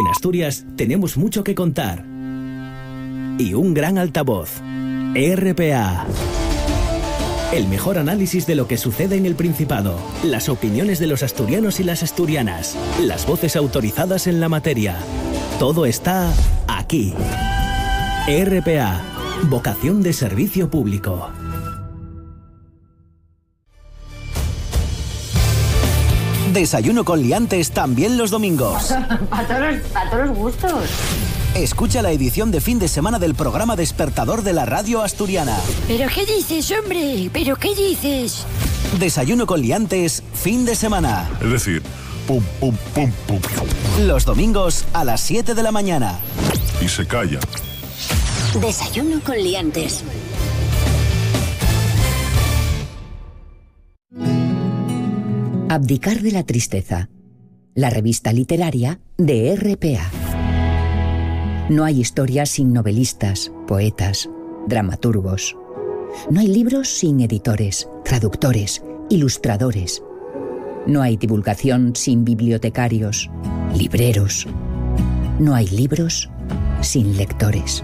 Asturias tenemos mucho que contar. Y un gran altavoz. RPA. El mejor análisis de lo que sucede en el Principado. Las opiniones de los asturianos y las asturianas. Las voces autorizadas en la materia. Todo está aquí. RPA. Vocación de servicio público. Desayuno con liantes también los domingos. Para todos los gustos. Escucha la edición de fin de semana del programa Despertador de la radio asturiana. ¿Pero qué dices, hombre? ¿Pero qué dices? Desayuno con liantes, fin de semana. Es decir, pum, pum, pum, pum. Los domingos a las 7 de la mañana. Y se calla. Desayuno con liantes. Abdicar de la tristeza. La revista literaria de RPA. No hay historias sin novelistas, poetas, dramaturgos. No hay libros sin editores, traductores, ilustradores. No hay divulgación sin bibliotecarios, libreros. No hay libros sin lectores.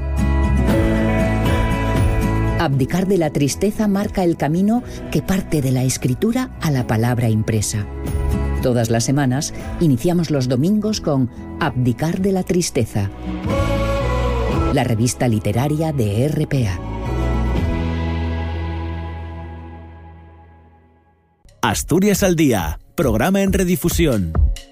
Abdicar de la tristeza marca el camino que parte de la escritura a la palabra impresa. Todas las semanas iniciamos los domingos con Abdicar de la tristeza. La revista literaria de RPA. Asturias al día, programa en redifusión.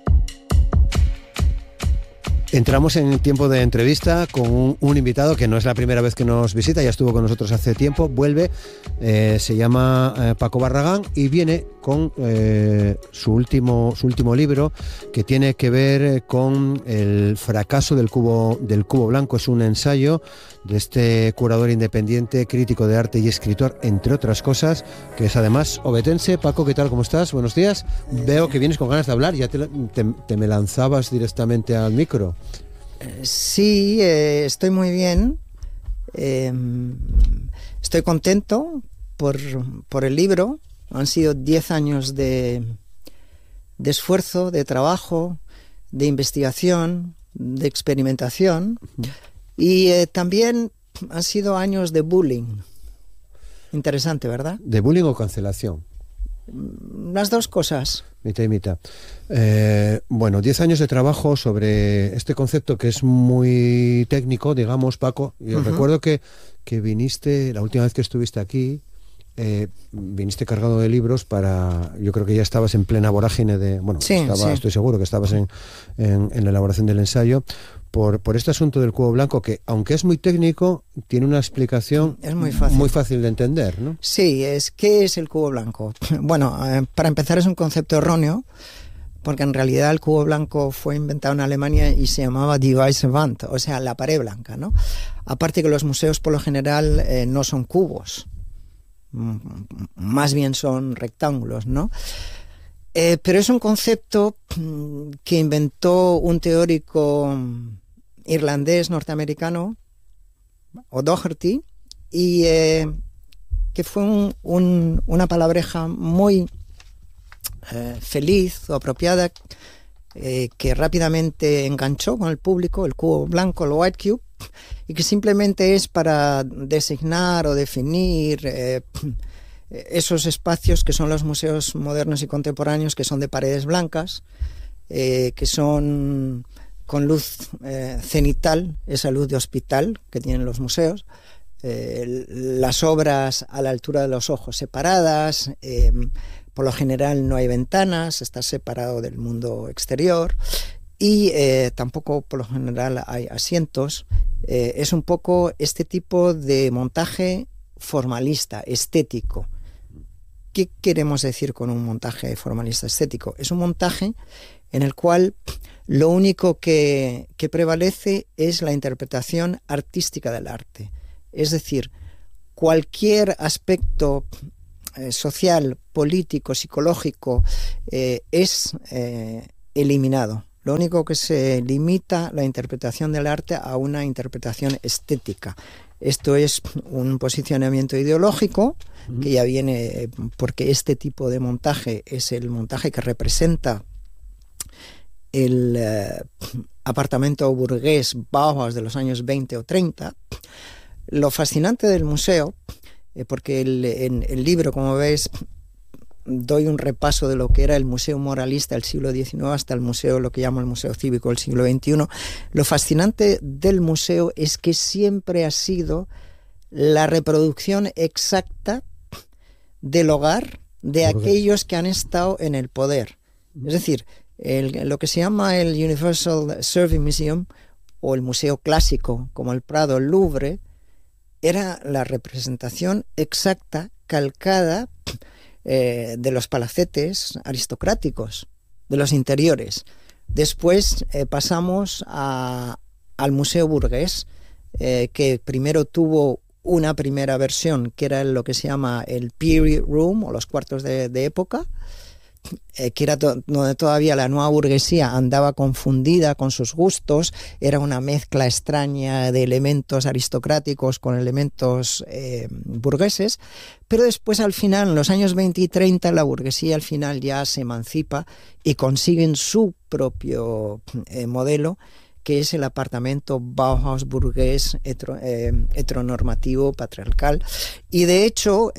Entramos en el tiempo de entrevista con un invitado que no es la primera vez que nos visita, ya estuvo con nosotros hace tiempo, vuelve, se llama Paco Barragán y viene con su último libro que tiene que ver con el fracaso del cubo blanco. Es un ensayo de este curador independiente, crítico de arte y escritor, entre otras cosas, que es además obetense. Paco, ¿qué tal? ¿Cómo estás? Buenos días. Veo que vienes con ganas de hablar, ya te me lanzabas directamente al micro. Sí, estoy muy bien. Estoy contento por el libro. Han sido 10 años de esfuerzo, de trabajo, de investigación, de experimentación. Y también han sido años de bullying. Interesante, ¿verdad? ¿De bullying o cancelación? Las dos cosas. Mitad y mitad. Bueno, 10 años de trabajo sobre este concepto que es muy técnico, digamos, Paco. Yo recuerdo que viniste, la última vez que estuviste aquí, viniste cargado de libros yo creo que ya estabas en plena vorágine de... Bueno, sí. Estoy seguro que estabas en la elaboración del ensayo. Por este asunto del cubo blanco, que aunque es muy técnico, tiene una explicación es muy fácil de entender, ¿no? Sí, ¿qué es el cubo blanco? Bueno, para empezar es un concepto erróneo, porque en realidad el cubo blanco fue inventado en Alemania y se llamaba Die Weiße Wand, o sea, la pared blanca, ¿no? Aparte que los museos por lo general no son cubos, más bien son rectángulos, ¿no? Pero es un concepto que inventó un teórico irlandés norteamericano, O'Doherty, y que fue una palabreja muy feliz o apropiada, que rápidamente enganchó con el público, el cubo blanco, el white cube, y que simplemente es para designar o definir esos espacios que son los museos modernos y contemporáneos, que son de paredes blancas, que son con luz cenital, esa luz de hospital que tienen los museos, las obras a la altura de los ojos separadas, por lo general no hay ventanas, está separado del mundo exterior, y tampoco por lo general hay asientos. Es un poco este tipo de montaje formalista, estético. ¿Qué queremos decir con un montaje formalista estético? Es un montaje en el cual lo único que prevalece es la interpretación artística del arte. Es decir, cualquier aspecto social, político, psicológico es eliminado. Lo único que se limita la interpretación del arte a una interpretación estética. Esto es un posicionamiento ideológico que ya viene porque este tipo de montaje es el montaje que representa el apartamento burgués Bauhaus de los años 20 o 30. Lo fascinante del museo, porque en el libro, como ves, doy un repaso de lo que era el museo moralista del siglo XIX hasta el museo, lo que llamo el museo cívico del siglo XXI. Lo fascinante del museo es que siempre ha sido la reproducción exacta del hogar de aquellos que han estado en el poder. Es decir, lo que se llama el Universal Service Museum o el Museo Clásico, como el Prado, el Louvre, era la representación exacta, calcada, de los palacetes aristocráticos, de los interiores. Después pasamos al Museo Burgués, que primero tuvo una primera versión, que era lo que se llama el Period Room, o los cuartos de época, que era donde todavía la nueva burguesía andaba confundida con sus gustos. Era una mezcla extraña de elementos aristocráticos con elementos burgueses, pero después al final, en los años 20 y 30, la burguesía al final ya se emancipa y consiguen su propio modelo, que es el apartamento Bauhaus burgués heteronormativo patriarcal. Y de hecho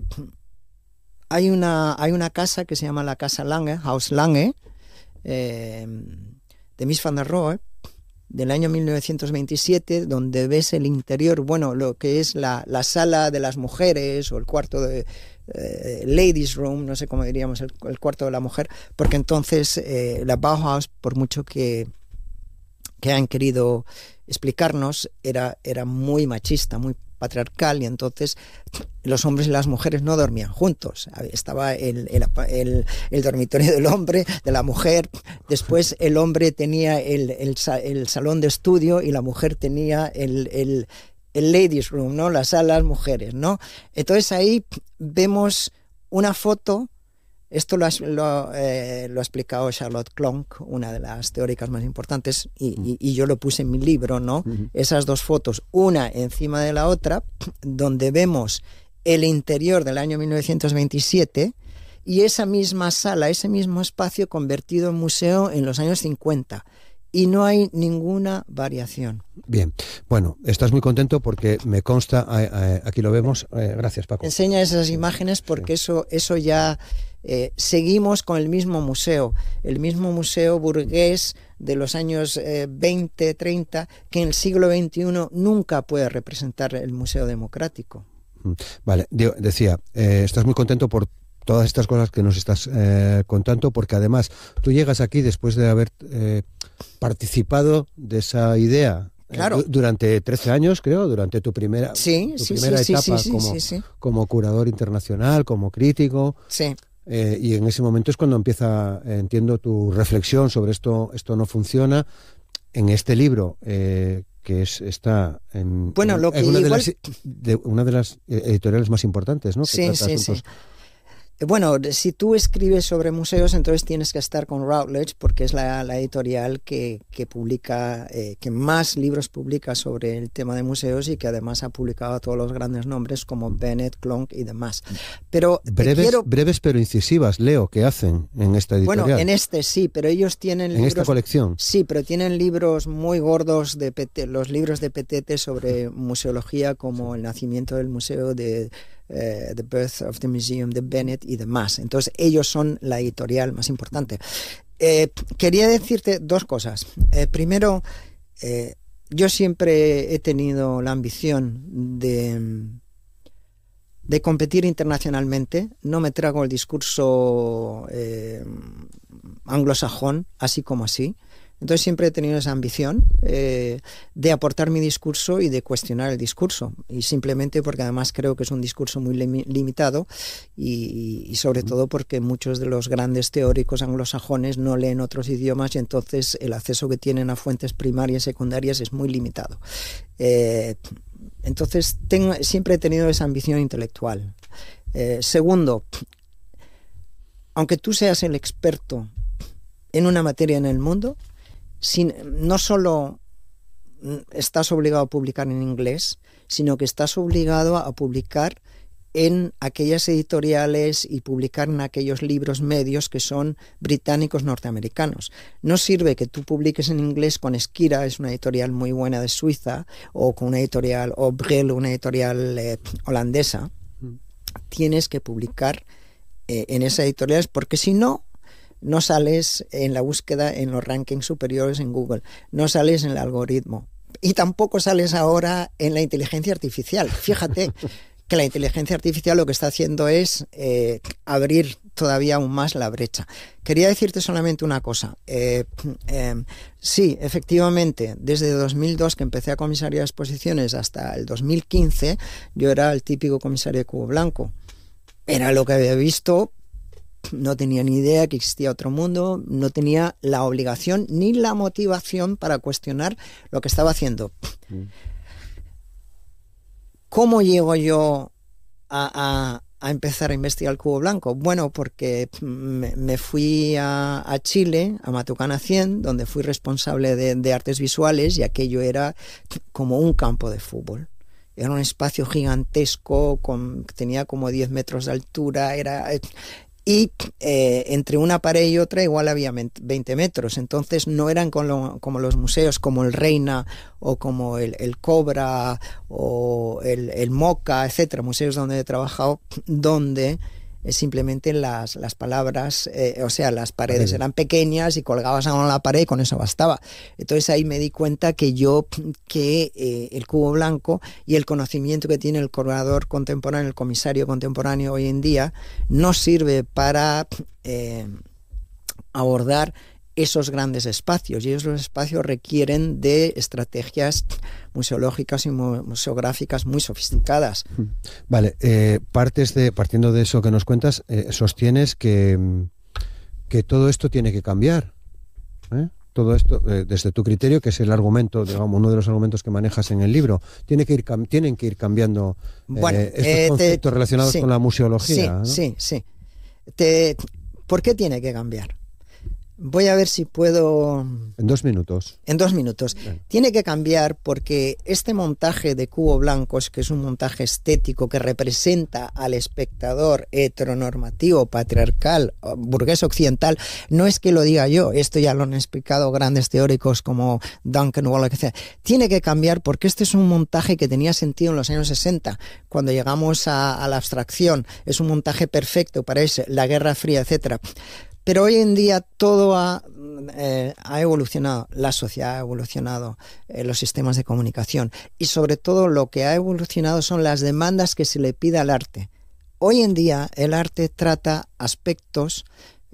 hay una casa que se llama la Casa Lange, Haus Lange, de Mies van der Rohe, del año 1927, donde ves el interior, bueno, lo que es la sala de las mujeres o el cuarto de ladies room, no sé cómo diríamos, el cuarto de la mujer, porque entonces la Bauhaus, por mucho que han querido explicarnos, era muy machista, muy patriarcal, y entonces los hombres y las mujeres no dormían juntos. Estaba el dormitorio del hombre, de la mujer, después el hombre tenía el salón de estudio y la mujer tenía el ladies room, ¿no? La sala de las mujeres, ¿no? Entonces ahí vemos una foto. Esto lo ha explicado Charlotte Klonck, una de las teóricas más importantes, y yo lo puse en mi libro, ¿no? Esas dos fotos, una encima de la otra, donde vemos el interior del año 1927 y esa misma sala, ese mismo espacio convertido en museo en los años 50. Y no hay ninguna variación. Bien, bueno, estás muy contento porque me consta, aquí lo vemos, gracias Paco. Enseña esas imágenes porque eso ya... seguimos con el mismo museo burgués de los años 20, 30, que en el siglo XXI nunca puede representar el museo democrático. Vale, decía, estás muy contento por todas estas cosas que nos estás contando, porque además tú llegas aquí después de haber participado de esa idea. Claro. Durante 13 años, creo, durante tu primera etapa como curador internacional, como crítico. Sí. Y en ese momento es cuando empieza, entiendo, tu reflexión sobre esto no funciona. En este libro, que está en una de las editoriales más importantes, ¿no? Sí. Bueno, si tú escribes sobre museos, entonces tienes que estar con Routledge, porque es la editorial que publica, que más libros publica sobre el tema de museos y que además ha publicado a todos los grandes nombres como Bennett, Klonck y demás. Pero breves pero incisivas, leo, que hacen en esta editorial. Bueno, en este sí, pero ellos tienen en libros, esta colección. Sí, pero tienen libros muy gordos, los libros de Petete sobre museología, como El nacimiento del museo de The Birth of the Museum de Bennett y demás. Entonces ellos son la editorial más importante. Quería decirte dos cosas. Primero, yo siempre he tenido la ambición de competir internacionalmente. No me trago el discurso anglosajón así como así. Entonces siempre he tenido esa ambición de aportar mi discurso y de cuestionar el discurso, y simplemente porque además creo que es un discurso muy limitado y sobre todo porque muchos de los grandes teóricos anglosajones no leen otros idiomas y entonces el acceso que tienen a fuentes primarias y secundarias es muy limitado. Entonces siempre he tenido esa ambición intelectual. Segundo, aunque tú seas el experto en una materia en el mundo, no solo estás obligado a publicar en inglés, sino que estás obligado a publicar en aquellas editoriales y publicar en aquellos libros medios que son británicos norteamericanos. No sirve que tú publiques en inglés con Esquira, es una editorial muy buena de Suiza, o con una editorial, o Brel, una editorial holandesa. Tienes que publicar en esas editoriales, porque si no, no sales en la búsqueda, en los rankings superiores en Google, no sales en el algoritmo, y tampoco sales ahora en la inteligencia artificial. Fíjate que la inteligencia artificial lo que está haciendo es abrir todavía aún más la brecha. Quería decirte solamente una cosa. Sí, efectivamente, desde 2002 que empecé a comisariar exposiciones hasta el 2015, yo era el típico comisario de cubo blanco. Era lo que había visto, no tenía ni idea que existía otro mundo, no tenía la obligación ni la motivación para cuestionar lo que estaba haciendo. ¿Cómo llego yo a empezar a investigar el cubo blanco? Bueno, porque me fui a Chile, a Matucana 100, donde fui responsable de artes visuales, y aquello era como un campo de fútbol. Era un espacio gigantesco, tenía como 10 metros de altura, y entre una pared y otra igual había 20 metros. Entonces no eran como los museos, como el Reina o como el Cobra o el Moca, etcétera, museos donde he trabajado, donde simplemente las palabras, o sea, las paredes eran pequeñas y colgabas a la pared y con eso bastaba. Entonces ahí me di cuenta que el cubo blanco y el conocimiento que tiene el curador contemporáneo, el comisario contemporáneo hoy en día, no sirve para abordar esos grandes espacios, y esos espacios requieren de estrategias museológicas y museográficas muy sofisticadas. Vale, partiendo de eso que nos cuentas, sostienes que todo esto tiene que cambiar, ¿eh? Todo esto, desde tu criterio, que es el argumento, digamos, uno de los argumentos que manejas en el libro, tienen que ir cambiando estos conceptos relacionados con la museología, sí, ¿no? Sí. ¿Por qué tiene que cambiar? Voy a ver si puedo... En 2 minutos. En 2 minutos. Bien. Tiene que cambiar porque este montaje de cubo blancos, que es un montaje estético que representa al espectador heteronormativo, patriarcal, burgués occidental, no es que lo diga yo, esto ya lo han explicado grandes teóricos como Duncan Wallace, etc. Tiene que cambiar porque este es un montaje que tenía sentido en los años 60, cuando llegamos a la abstracción. Es un montaje perfecto para eso, la Guerra Fría, etcétera. Pero hoy en día todo ha evolucionado, la sociedad ha evolucionado, los sistemas de comunicación, y sobre todo lo que ha evolucionado son las demandas que se le pide al arte. Hoy en día el arte trata aspectos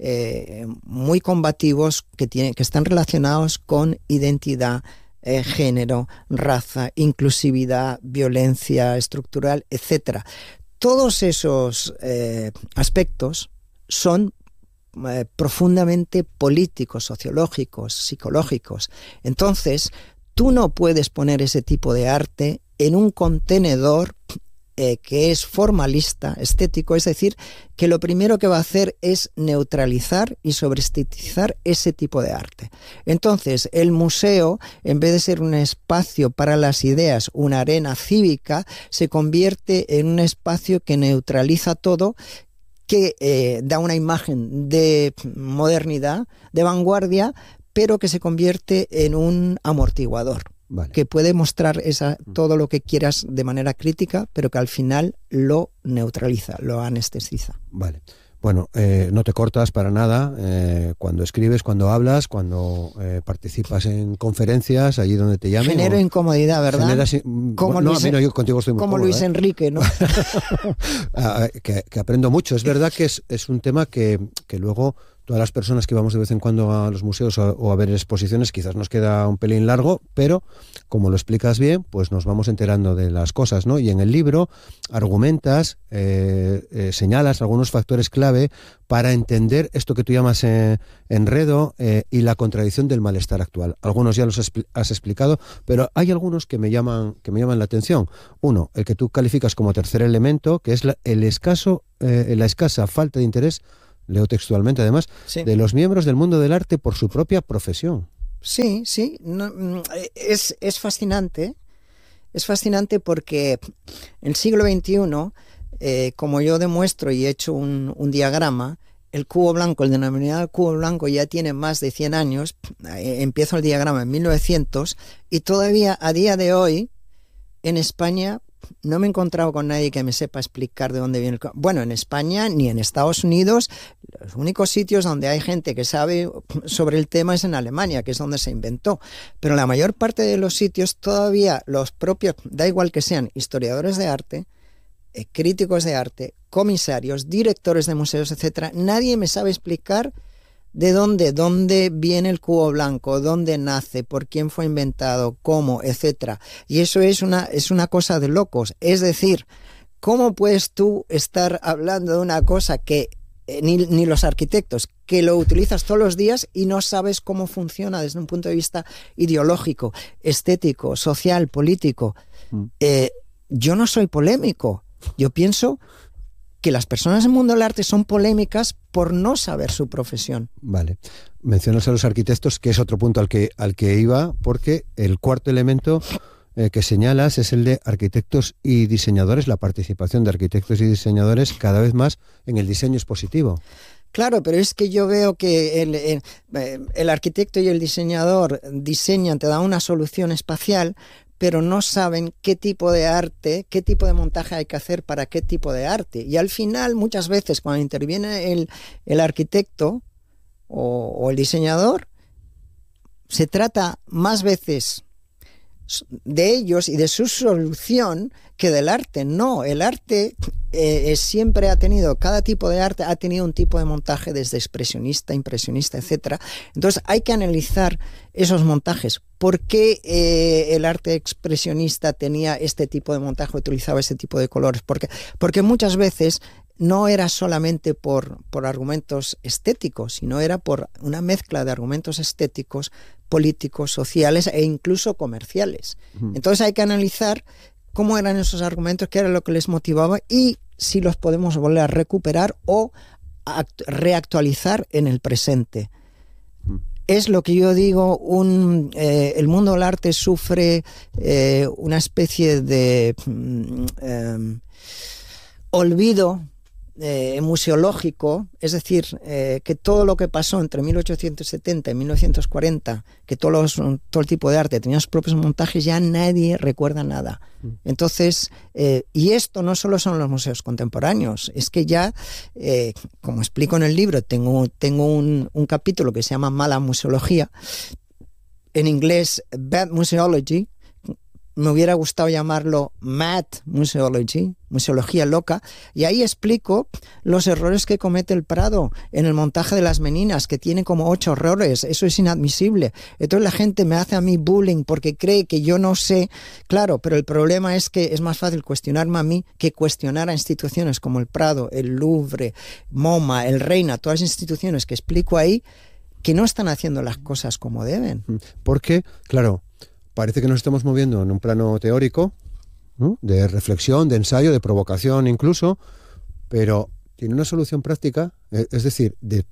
muy combativos que están relacionados con identidad, género, raza, inclusividad, violencia estructural, etc. Todos esos aspectos son profundamente políticos, sociológicos, psicológicos. Entonces, tú no puedes poner ese tipo de arte en un contenedor que es formalista, estético, es decir, que lo primero que va a hacer es neutralizar y sobreestetizar ese tipo de arte. Entonces, el museo, en vez de ser un espacio para las ideas, una arena cívica, se convierte en un espacio que neutraliza todo, que da una imagen de modernidad, de vanguardia, pero que se convierte en un amortiguador. Vale. Que puede mostrar todo lo que quieras de manera crítica, pero que al final lo neutraliza, lo anestesiza. Vale. Bueno, no te cortas para nada cuando escribes, cuando hablas, cuando participas en conferencias, allí donde te llamen. Genero incomodidad, ¿verdad? Yo contigo estoy muy como cómodo, Luis Enrique, ¿no? que aprendo mucho. Es verdad que es un tema que luego todas las personas que vamos de vez en cuando a los museos o a ver exposiciones quizás nos queda un pelín largo, pero como lo explicas bien, pues nos vamos enterando de las cosas, ¿no? Y en el libro argumentas, señalas algunos factores clave para entender esto que tú llamas enredo y la contradicción del malestar actual. Algunos ya los has explicado, pero hay algunos que me llaman la atención. Uno, el que tú calificas como tercer elemento, que es la escasa falta de interés, leo textualmente además, sí, de los miembros del mundo del arte por su propia profesión. Sí, no, es fascinante. Es fascinante porque en el siglo XXI como yo demuestro y he hecho un diagrama, el cubo blanco, el denominado cubo blanco ya tiene más de 100 años. Empiezo el diagrama en 1900 y todavía a día de hoy en España no me he encontrado con nadie que me sepa explicar de dónde viene el cubo. Bueno, en España ni en Estados Unidos. Los únicos sitios donde hay gente que sabe sobre el tema es en Alemania, que es donde se inventó. Pero la mayor parte de los sitios todavía los propios, da igual que sean historiadores de arte, críticos de arte, comisarios, directores de museos, etcétera, nadie me sabe explicar de dónde viene el cubo blanco, dónde nace, por quién fue inventado, cómo, etcétera. Y eso es una cosa de locos. Es decir, ¿cómo puedes tú estar hablando de una cosa que ni los arquitectos, que lo utilizas todos los días y no sabes cómo funciona desde un punto de vista ideológico, estético, social, político? Yo no soy polémico. Yo pienso que las personas del mundo del arte son polémicas por no saber su profesión. Vale. Mencionas a los arquitectos, que es otro punto al que iba, porque el cuarto elemento que señalas es el de arquitectos y diseñadores. La participación de arquitectos y diseñadores cada vez más en el diseño es positivo. Claro, pero es que yo veo que el arquitecto y el diseñador diseñan, te dan una solución espacial, pero no saben qué tipo de arte, qué tipo de montaje hay que hacer para qué tipo de arte. Y al final, muchas veces, cuando interviene el arquitecto o el diseñador, se trata más veces de ellos y de su solución que del arte. No, el arte siempre ha tenido, cada tipo de arte ha tenido un tipo de montaje, desde expresionista, impresionista, etcétera. Entonces hay que analizar esos montajes. ¿Por qué el arte expresionista tenía este tipo de montaje, utilizaba este tipo de colores? Porque muchas veces no era solamente por argumentos estéticos, sino era por una mezcla de argumentos estéticos, políticos, sociales e incluso comerciales. Entonces hay que analizar cómo eran esos argumentos, qué era lo que les motivaba y si los podemos volver a recuperar o reactualizar en el presente. Es lo que yo digo, el mundo del arte sufre una especie de olvido museológico, es decir, que todo lo que pasó entre 1870 y 1940, que todo el tipo de arte tenía sus propios montajes, ya nadie recuerda nada. Entonces, y esto no solo son los museos contemporáneos, es que ya, como explico en el libro, tengo un capítulo que se llama Mala Museología, en inglés Bad Museology. Me hubiera gustado llamarlo Mad Museology, museología loca, y ahí explico los errores que comete el Prado en el montaje de las Meninas, que tiene como 8 errores. Eso es inadmisible. Entonces la gente me hace a mí bullying porque cree que yo no sé. Claro, pero el problema es que es más fácil cuestionarme a mí que cuestionar a instituciones como el Prado, el Louvre, MoMA, el Reina, todas las instituciones que explico ahí, que no están haciendo las cosas como deben. Porque, claro, parece que nos estamos moviendo en un plano teórico, ¿no?, de reflexión, de ensayo, de provocación incluso, pero tiene una solución práctica. Es decir,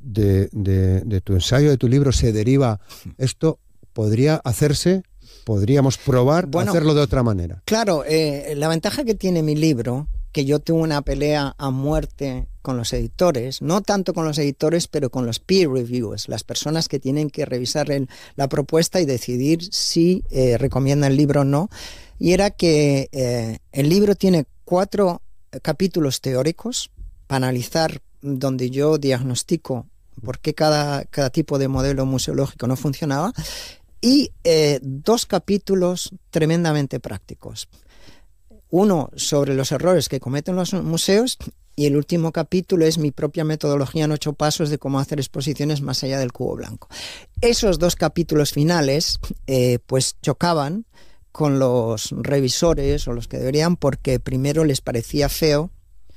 de tu ensayo, de tu libro, se deriva esto. ¿Podría hacerse? ¿Podríamos probar hacerlo de otra manera? Claro, la ventaja que tiene mi libro, que yo tuve una pelea a muerte con los editores, no tanto con los editores, pero con los peer reviewers, las personas que tienen que revisar la propuesta y decidir si recomiendan el libro o no, y era que el libro tiene 4 capítulos teóricos para analizar, donde yo diagnostico por qué cada tipo de modelo museológico no funcionaba, y 2 capítulos tremendamente prácticos. Uno sobre los errores que cometen los museos, y el último capítulo es mi propia metodología en 8 pasos de cómo hacer exposiciones más allá del cubo blanco. Esos 2 capítulos finales pues chocaban con los revisores o los que deberían, porque primero les parecía feo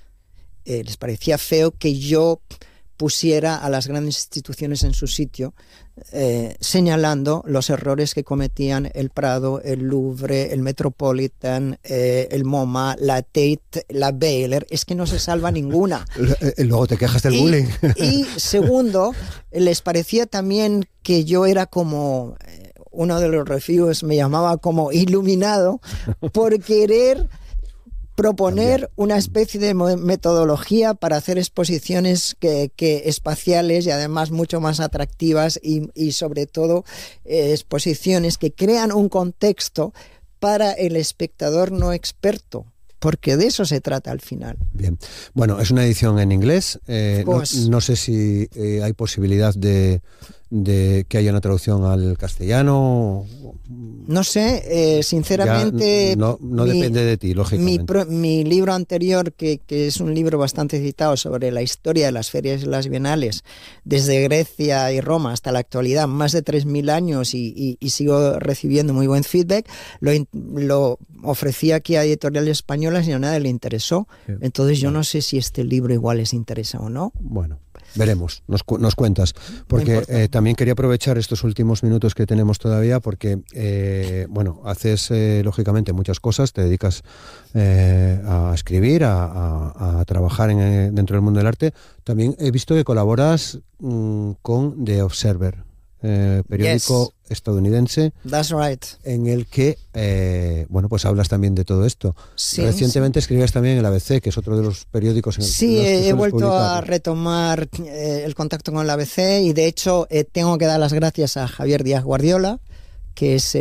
que yo pusiera a las grandes instituciones en su sitio, señalando los errores que cometían el Prado, el Louvre, el Metropolitan, el MoMA, la Tate, la Baylor. Es que no se salva ninguna. Luego te quejas del bullying. Y segundo, les parecía también que yo era como, uno de los reviews me llamaba como iluminado por querer proponer una especie de metodología para hacer exposiciones que espaciales y además mucho más atractivas y sobre todo exposiciones que crean un contexto para el espectador no experto, porque de eso se trata al final. Bien, bueno, es una edición en inglés, no sé si hay posibilidad de que haya una traducción al castellano. No sé, sinceramente... No depende de ti, lógicamente. Mi libro anterior, que es un libro bastante citado sobre la historia de las ferias y las bienales, desde Grecia y Roma hasta la actualidad, más de 3.000 años y sigo recibiendo muy buen feedback, lo ofrecí aquí a editoriales españolas y a nadie le interesó. Entonces yo no sé si este libro igual les interesa o no. Bueno, veremos, nos cuentas, porque también quería aprovechar estos últimos minutos que tenemos todavía, porque haces lógicamente muchas cosas, te dedicas a escribir, a trabajar dentro del mundo del arte. También he visto que colaboras con The Observer, periódico estadounidense. That's right. En el que pues hablas también de todo esto. Sí, recientemente escribías también en el ABC, que es otro de los periódicos en el que he vuelto a retomar el contacto con el ABC y de hecho tengo que dar las gracias a Javier Díaz Guardiola, que es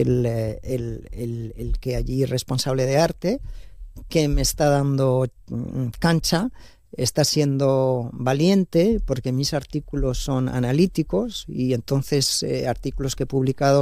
el que allí responsable de arte, que me está dando cancha. Está siendo valiente porque mis artículos son analíticos y entonces artículos que he publicado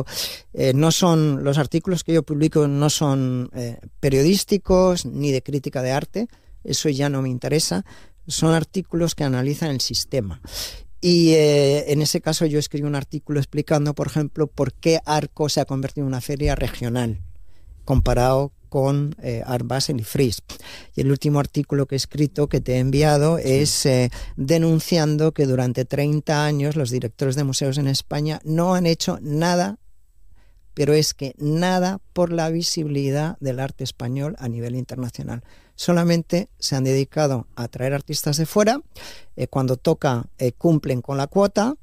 los artículos que yo publico no son periodísticos ni de crítica de arte, eso ya no me interesa, son artículos que analizan el sistema. Y en ese caso yo escribí un artículo explicando, por ejemplo, por qué Arco se ha convertido en una feria regional comparado con Art Basel y Frieze. Y el último artículo que he escrito, que te he enviado, es denunciando que durante 30 años los directores de museos en España no han hecho nada, pero es que nada por la visibilidad del arte español a nivel internacional. Solamente se han dedicado a traer artistas de fuera, cuando toca cumplen con la cuota,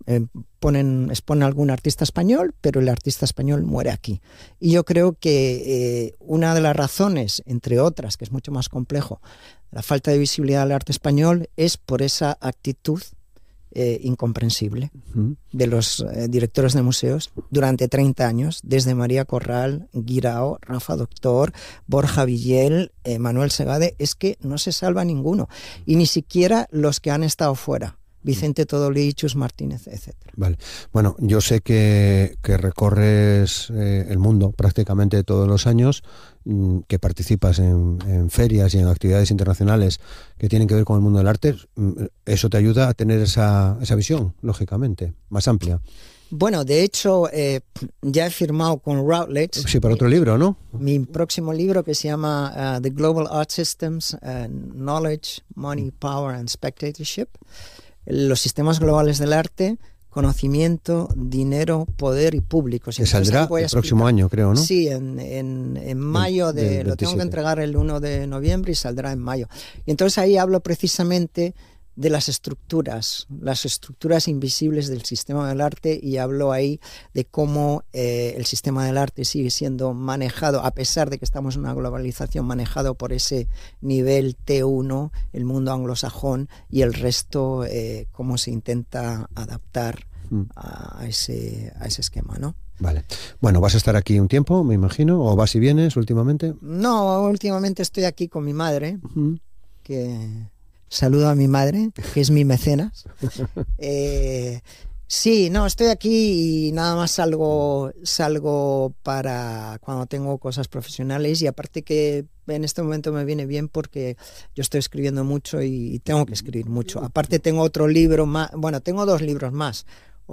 exponen algún artista español, pero el artista español muere aquí. Y yo creo que una de las razones, entre otras, que es mucho más complejo, la falta de visibilidad del arte español es por esa actitud incomprensible de los directores de museos durante 30 años, desde María Corral, Guirao, Rafa Doctor, Borja Villel, Manuel Segade, es que no se salva ninguno, y ni siquiera los que han estado fuera. Vicente Todolí, Chus Martínez, etcétera. Vale. Bueno, yo sé que recorres el mundo prácticamente todos los años, que participas en ferias y en actividades internacionales que tienen que ver con el mundo del arte. Eso te ayuda a tener esa visión, lógicamente, más amplia. Bueno, de hecho, ya he firmado con Routledge. Sí, para otro libro, ¿no? Mi próximo libro, que se llama The Global Art Systems, Knowledge, Money, Power and Spectatorship. Los sistemas globales del arte, conocimiento, dinero, poder y público. Que saldrá el próximo año, creo, ¿no? Sí, en mayo, lo tengo que entregar el 1 de noviembre y saldrá en mayo. Y entonces ahí hablo precisamente de las estructuras invisibles del sistema del arte, y hablo ahí de cómo el sistema del arte sigue siendo manejado, a pesar de que estamos en una globalización, manejado por ese nivel T1, el mundo anglosajón, y el resto cómo se intenta adaptar a ese esquema, ¿no? Vale. Bueno, ¿vas a estar aquí un tiempo, me imagino? ¿O vas y vienes últimamente? No, últimamente estoy aquí con mi madre, que... Saludo a mi madre, que es mi mecenas. Sí, no, estoy aquí y nada más salgo para cuando tengo cosas profesionales, y aparte que en este momento me viene bien porque yo estoy escribiendo mucho y tengo que escribir mucho. Aparte tengo otro libro más, bueno, tengo 2 libros más.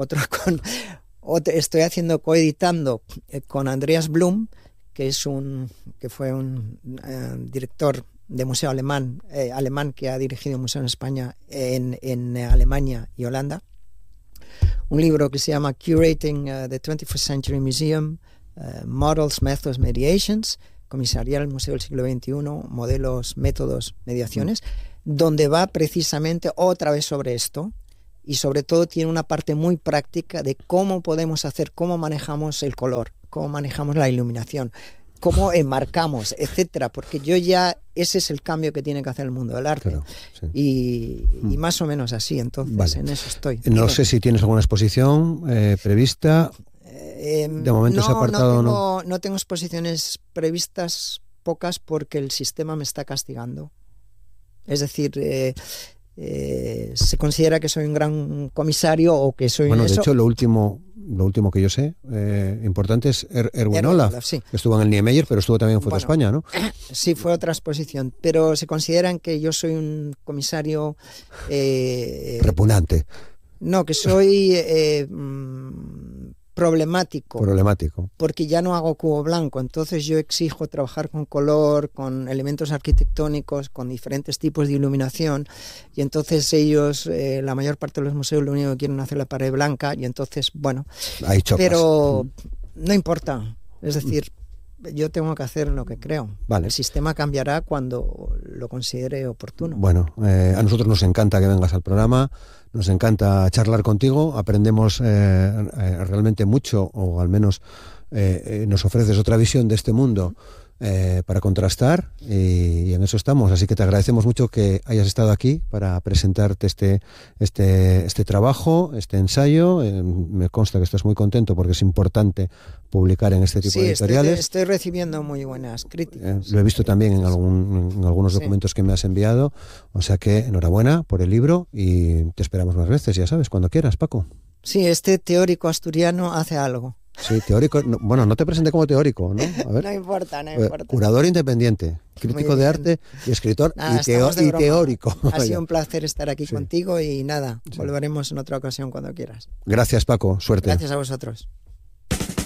Estoy coeditando con Andreas Blum, que fue un director de museo alemán que ha dirigido un museo en España, en Alemania y Holanda. Un libro que se llama Curating the 21st Century Museum, Models, Methods, Mediations, Comisarial Museo del siglo XXI, Modelos, Métodos, Mediaciones, donde va precisamente otra vez sobre esto, y sobre todo tiene una parte muy práctica de cómo podemos hacer, cómo manejamos el color, cómo manejamos la iluminación. cómo enmarcamos, etcétera, porque yo ya, ese es el cambio que tiene que hacer el mundo del arte. Claro, sí. Y más o menos así, entonces, Vale. en eso estoy. No sé si tienes alguna exposición prevista. De momento se ha apartado. No tengo exposiciones previstas, pocas, porque el sistema me está castigando. Es decir, se considera que soy un gran comisario o que soy Bueno, eso. de hecho, lo último que yo sé importante es Erwin Olaf, sí. que estuvo en el Niemeyer, pero estuvo también en Foto Bueno, España, ¿no? Sí, fue otra exposición, pero se consideran que yo soy un comisario Repugnante, no, que soy problemático, porque ya no hago cubo blanco, entonces yo exijo trabajar con color, con elementos arquitectónicos, con diferentes tipos de iluminación, y entonces ellos, la mayor parte de los museos, lo único que quieren es hacer la pared blanca, y entonces, bueno, ahí chocas. Pero no importa, es decir, yo tengo que hacer lo que creo. Vale. El sistema cambiará cuando lo considere oportuno. Bueno, a nosotros nos encanta que vengas al programa, nos encanta charlar contigo, aprendemos realmente mucho, o al menos nos ofreces otra visión de este mundo para contrastar, y en eso estamos. Así que te agradecemos mucho que hayas estado aquí para presentarte este trabajo, este ensayo. Me consta que estás muy contento porque es importante publicar en este tipo de editoriales. Estoy recibiendo muy buenas críticas. Lo he visto también en algunos documentos que me has enviado, o sea que enhorabuena por el libro y te esperamos más veces, ya sabes, cuando quieras, Paco. Sí, este teórico asturiano hace algo. Sí, teórico, bueno, no te presenté como teórico, ¿no? A ver. No importa. Curador independiente, crítico de arte y escritor y teórico. Ha sido un placer estar aquí contigo y nada, volveremos en otra ocasión cuando quieras. Gracias, Paco, suerte. Gracias a vosotros.